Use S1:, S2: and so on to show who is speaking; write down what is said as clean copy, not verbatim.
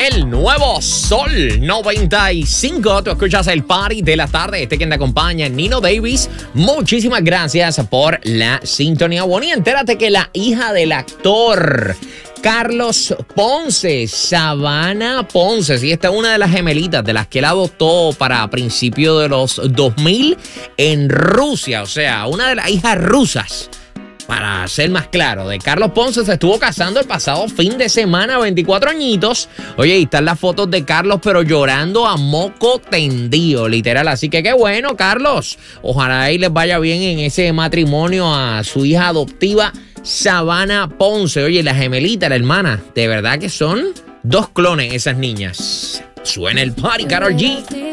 S1: El nuevo Sol 95. Tú escuchas el party de la tarde. Quien te acompaña, Nino Davis. Muchísimas gracias por la sintonía. Bueno, y entérate que la hija del actor Carlos Ponce, Savannah Ponce, sí, esta es una de las gemelitas de las que él adoptó para principios de los 2000 en Rusia. O sea, una de las hijas rusas. Para ser más claro, de Carlos Ponce se estuvo casando el pasado fin de semana, 24 añitos. Oye, y están las fotos de Carlos, pero llorando a moco tendido, literal. Así que qué bueno, Carlos. Ojalá ahí les vaya bien en ese matrimonio a su hija adoptiva, Savannah Ponce. Oye, la gemelita, la hermana, de verdad que son dos clones esas niñas. Suena el party, Karol G.